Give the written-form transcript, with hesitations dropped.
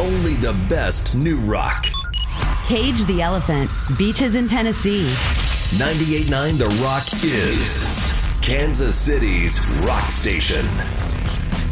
only the best new rock. Cage the Elephant, Beaches in Tennessee. 98.9 The Rock is Kansas City's rock station.